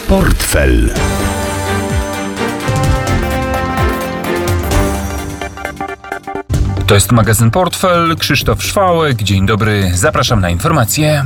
Portfel. To jest magazyn Portfel, Krzysztof Szwałek. Dzień dobry, zapraszam na informacje.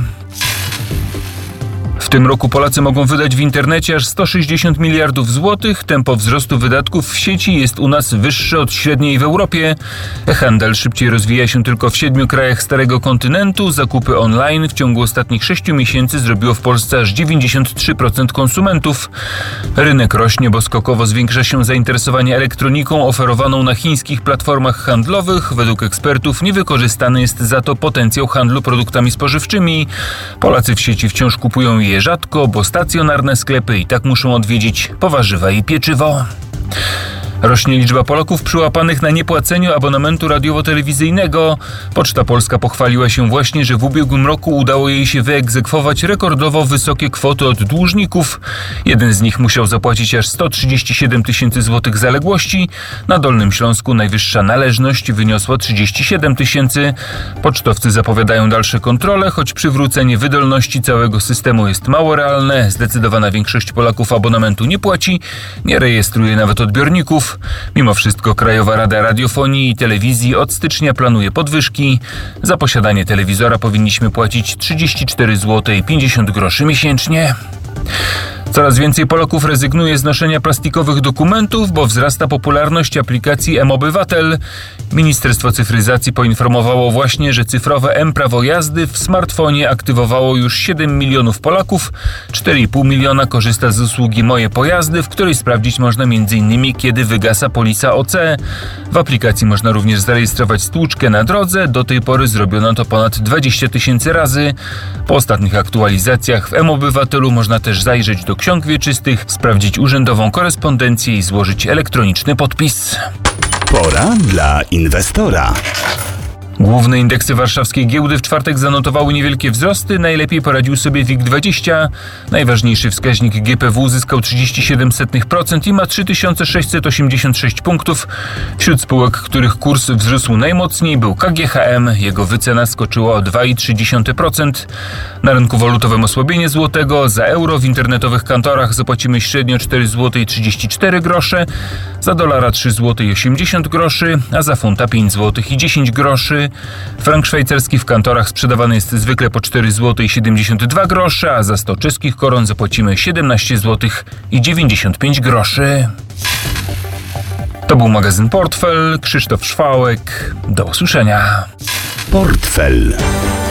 W tym roku Polacy mogą wydać w internecie aż 160 miliardów złotych. Tempo wzrostu wydatków w sieci jest u nas wyższe od średniej w Europie. Handel szybciej rozwija się tylko w 7 krajach Starego Kontynentu. Zakupy online w ciągu ostatnich 6 miesięcy zrobiło w Polsce aż 93% konsumentów. Rynek rośnie, bo skokowo zwiększa się zainteresowanie elektroniką oferowaną na chińskich platformach handlowych. Według ekspertów niewykorzystany jest za to potencjał handlu produktami spożywczymi. Polacy w sieci wciąż kupują je rzadko, bo stacjonarne sklepy i tak muszą odwiedzić po warzywa i pieczywo. Rośnie liczba Polaków przyłapanych na niepłaceniu abonamentu radiowo-telewizyjnego. Poczta Polska pochwaliła się właśnie, że w ubiegłym roku udało jej się wyegzekwować rekordowo wysokie kwoty od dłużników. Jeden z nich musiał zapłacić aż 137 tysięcy złotych zaległości. Na Dolnym Śląsku najwyższa należność wyniosła 37 tysięcy. Pocztowcy zapowiadają dalsze kontrole, choć przywrócenie wydolności całego systemu jest mało realne. Zdecydowana większość Polaków abonamentu nie płaci, nie rejestruje nawet odbiorników. Mimo wszystko Krajowa Rada Radiofonii i Telewizji od stycznia planuje podwyżki. Za posiadanie telewizora powinniśmy płacić 34,50 zł miesięcznie. Coraz więcej Polaków rezygnuje z noszenia plastikowych dokumentów, bo wzrasta popularność aplikacji mObywatel. Ministerstwo Cyfryzacji poinformowało właśnie, że cyfrowe mPrawo jazdy w smartfonie aktywowało już 7 milionów Polaków. 4,5 miliona korzysta z usługi Moje Pojazdy, w której sprawdzić można m.in. kiedy wygasa polisa OC. W aplikacji można również zarejestrować stłuczkę na drodze. Do tej pory zrobiono to ponad 20 tysięcy razy. Po ostatnich aktualizacjach w mObywatelu można też zajrzeć do ksiąg wieczystych, sprawdzić urzędową korespondencję i złożyć elektroniczny podpis. Pora dla inwestora. Główne indeksy warszawskiej giełdy w czwartek zanotowały niewielkie wzrosty. Najlepiej poradził sobie WIG20. Najważniejszy wskaźnik GPW zyskał 0,37% i ma 3686 punktów. Wśród spółek, których kurs wzrósł najmocniej, był KGHM. Jego wycena skoczyła o 2,3%. Na rynku walutowym osłabienie złotego. Za euro w internetowych kantorach zapłacimy średnio 4,34 zł, za dolara 3,80 zł, a za funta 5,10 zł. Frank szwajcarski w kantorach sprzedawany jest zwykle po 4,72 zł, a za 100 czeskich koron zapłacimy 17,95 zł. To był magazyn Portfel, Krzysztof Szwałek. Do usłyszenia. Portfel.